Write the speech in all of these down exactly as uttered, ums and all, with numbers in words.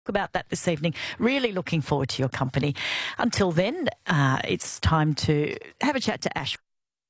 About that this evening. Really looking forward to your company. Until then, uh, it's time to have a chat to Ash.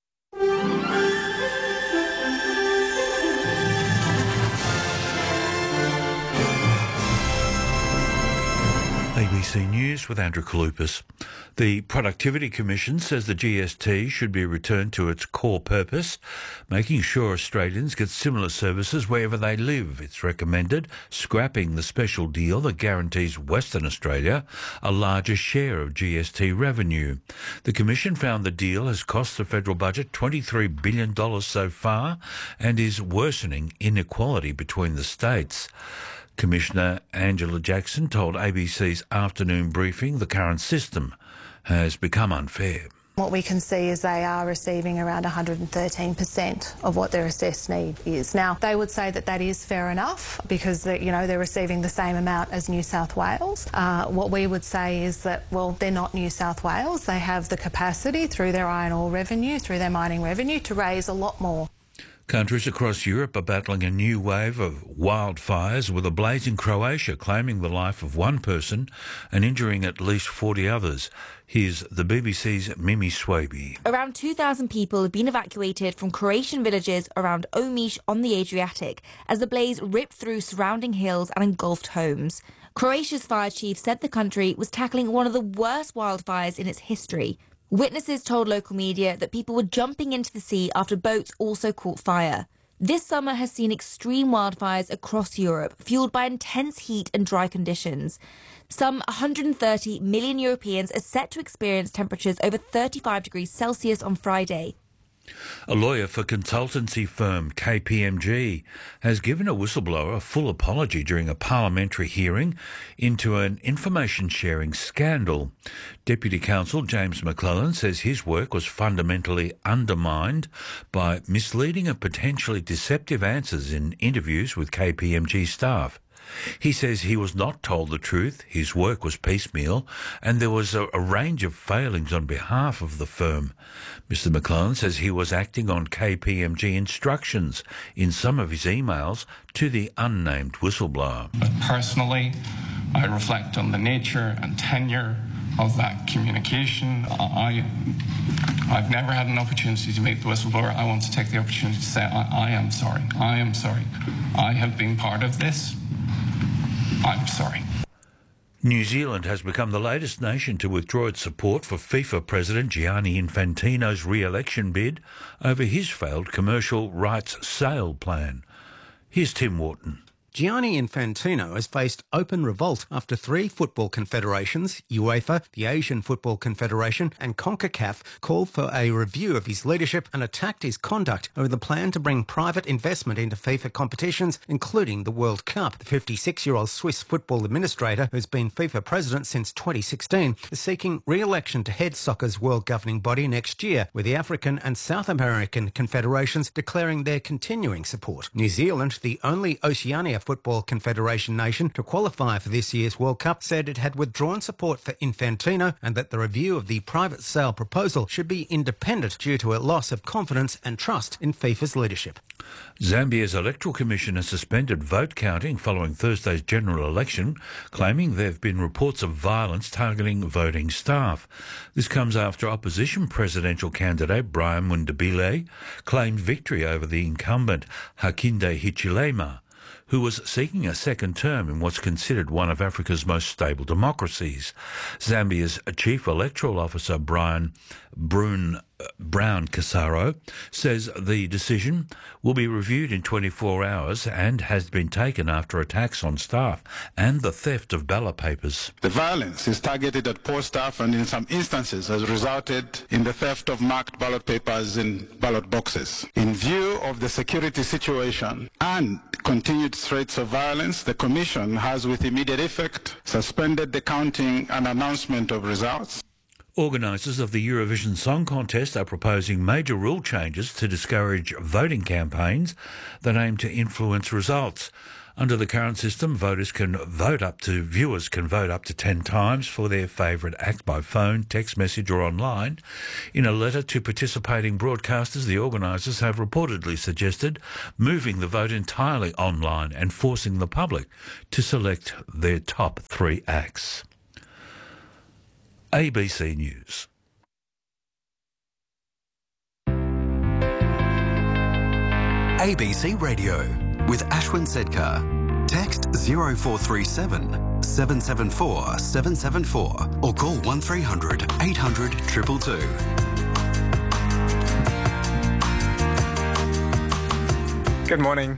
A B C News with Andrew Kalupas. The Productivity Commission says the G S T should be returned to its core purpose, making sure Australians get similar services wherever they live. It's recommended scrapping the special deal that guarantees Western Australia a larger share of G S T revenue. The Commission found the deal has cost the federal budget twenty-three billion dollars so far and is worsening inequality between the states. Commissioner Angela Jackson told A B C's afternoon briefing the current system has become unfair. What we can see is they are receiving around one hundred thirteen percent of what their assessed need is. Now, they would say that that is fair enough because, you know, they're receiving the same amount as New South Wales. Uh, what we would say is that, well, they're not New South Wales. They have the capacity through their iron ore revenue, through their mining revenue, to raise a lot more. Countries across Europe are battling a new wave of wildfires, with a blaze in Croatia claiming the life of one person and injuring at least forty others. Here's the B B C's Mimi Swaby. Around two thousand people have been evacuated from Croatian villages around Omiš on the Adriatic as the blaze ripped through surrounding hills and engulfed homes. Croatia's fire chief said the country was tackling one of the worst wildfires in its history. Witnesses told local media that people were jumping into the sea after boats also caught fire. This summer has seen extreme wildfires across Europe, fueled by intense heat and dry conditions. Some one hundred thirty million Europeans are set to experience temperatures over thirty-five degrees Celsius on Friday. A lawyer for consultancy firm K P M G has given a whistleblower a full apology during a parliamentary hearing into an information sharing scandal. Deputy Counsel James McClellan says his work was fundamentally undermined by misleading and potentially deceptive answers in interviews with K P M G staff. He says he was not told the truth, his work was piecemeal, and there was a, a range of failings on behalf of the firm. Mister McClellan says he was acting on K P M G instructions in some of his emails to the unnamed whistleblower. But personally, I reflect on the nature and tenure of that communication. I, I've never had an opportunity to meet the whistleblower. I want to take the opportunity to say I, I am sorry. I am sorry. I have been part of this. I'm sorry. New Zealand has become the latest nation to withdraw its support for FIFA President Gianni Infantino's re-election bid over his failed commercial rights sale plan. Here's Tim Wharton. Gianni Infantino has faced open revolt after three football confederations, UEFA, the Asian Football Confederation and CONCACAF, called for a review of his leadership and attacked his conduct over the plan to bring private investment into FIFA competitions, including the World Cup. The fifty-six-year-old Swiss football administrator, who's been FIFA president since twenty sixteen, is seeking re-election to head soccer's world governing body next year, with the African and South American confederations declaring their continuing support. New Zealand, the only Oceania Football Confederation nation to qualify for this year's World Cup, said it had withdrawn support for Infantino and that the review of the private sale proposal should be independent due to a loss of confidence and trust in FIFA's leadership. Zambia's Electoral Commission has suspended vote counting following Thursday's general election, claiming there have been reports of violence targeting voting staff. This comes after opposition presidential candidate Brian Mundabile claimed victory over the incumbent Hakainde Hichilema, who was seeking a second term in what's considered one of Africa's most stable democracies. Zambia's Chief Electoral Officer Brian Brun, Brown Casaro says the decision will be reviewed in twenty-four hours and has been taken after attacks on staff and the theft of ballot papers. The violence is targeted at poor staff and in some instances has resulted in the theft of marked ballot papers in ballot boxes. In view of the security situation and continued threats of violence, the Commission has with immediate effect suspended the counting and announcement of results. Organisers of the Eurovision Song Contest are proposing major rule changes to discourage voting campaigns that aim to influence results. Under the current system, voters can vote up to, viewers can vote up to ten times for their favourite act by phone, text message or online. In a letter to participating broadcasters, the organisers have reportedly suggested moving the vote entirely online and forcing the public to select their top three acts. A B C News. A B C Radio with Ashwin Sedkar. Text zero four three seven, seven seven four, seven seven four or call one three hundred, eight hundred, two two two. Good morning.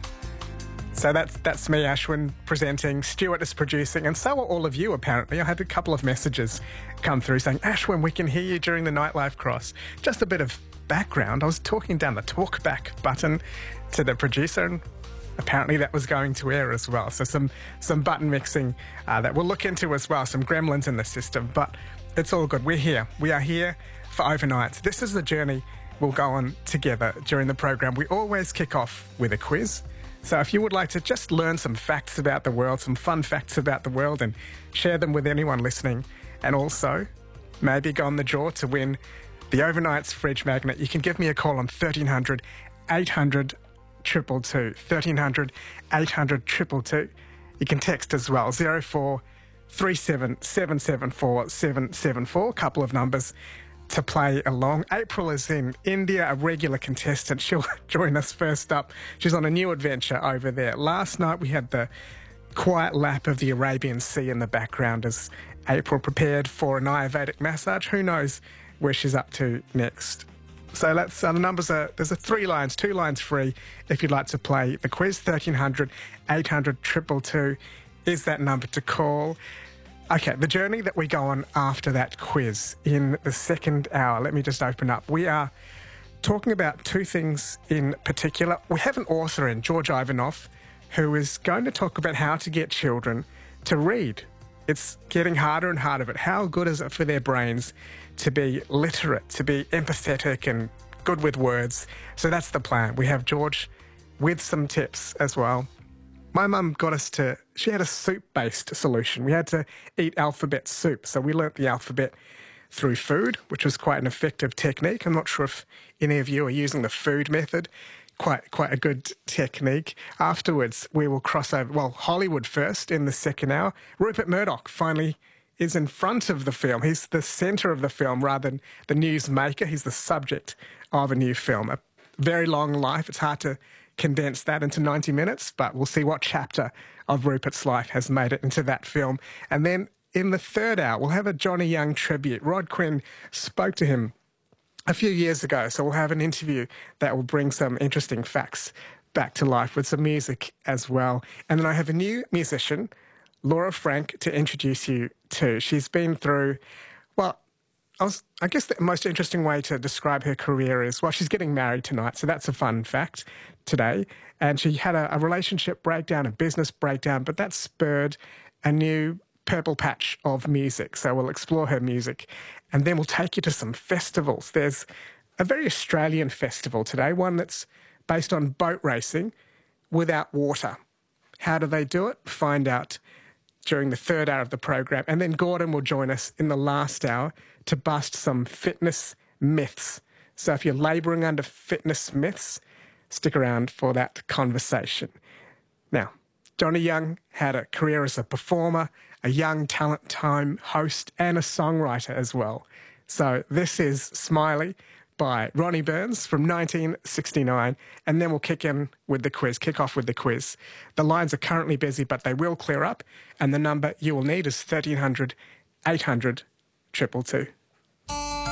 So that's that's me, Ashwin, presenting. Stuart is producing, and so are all of you, apparently. I had a couple of messages come through saying, Ashwin, we can hear you during the Nightlife Cross. Just a bit of background. I was talking down the talkback button to the producer, and apparently that was going to air as well. So some, some button mixing uh, that we'll look into as well, some gremlins in the system. But it's all good. We're here. We are here for overnights. This is the journey we'll go on together during the program. We always kick off with a quiz. So if you would like to just learn some facts about the world, some fun facts about the world, and share them with anyone listening, and also maybe go on the draw to win the Overnights fridge magnet, you can give me a call on thirteen hundred, eight hundred, two two two. thirteen hundred, eight hundred, two two two. You can text as well, zero four three seven, seven seven four, seven seven four. A couple of numbers to play along. April is in India, a regular contestant. She'll join us first up. She's on a new adventure over there. Last night we had the quiet lap of the Arabian Sea in the background as April prepared for an Ayurvedic massage. Who knows where she's up to next. So let's, uh, the numbers are, there's a three lines, two lines free if you'd like to play the quiz. thirteen hundred, eight hundred, two two two is that number to call. Okay, the journey that we go on after that quiz in the second hour, let me just open up. We are talking about two things in particular. We have an author in, George Ivanov, who is going to talk about how to get children to read. It's getting harder and harder, but how good is it for their brains to be literate, to be empathetic and good with words? So that's the plan. We have George with some tips as well. My mum got us to, she had a soup-based solution. We had to eat alphabet soup. So we learnt the alphabet through food, which was quite an effective technique. I'm not sure if any of you are using the food method. Quite quite a good technique. Afterwards, we will cross over, well, Hollywood first in the second hour. Rupert Murdoch finally is in front of the film. He's the centre of the film rather than the news maker. He's the subject of a new film. A very long life. It's hard to condense that into ninety minutes, but we'll see what chapter of Rupert's life has made it into that film. And then in the third hour, we'll have a Johnny Young tribute. Rod Quinn spoke to him a few years ago, so we'll have an interview that will bring some interesting facts back to life with some music as well. And then I have a new musician, Laura Frank, to introduce you to. She's been through, well, I, was, I guess the most interesting way to describe her career is, well, she's getting married tonight, so that's a fun fact today. And she had a, a relationship breakdown, a business breakdown, but that spurred a new purple patch of music. So we'll explore her music and then we'll take you to some festivals. There's a very Australian festival today, one that's based on boat racing without water. How do they do it? Find out during the third hour of the program. And then Gordon will join us in the last hour to bust some fitness myths. So if you're labouring under fitness myths, stick around for that conversation. Now, Johnny Young had a career as a performer, a young talent time host and a songwriter as well. So this is Smiley by Ronnie Burns from nineteen sixty-nine, and then we'll kick in with the quiz, kick off with the quiz. The lines are currently busy, but they will clear up, and the number you will need is thirteen hundred, eight hundred, two two two.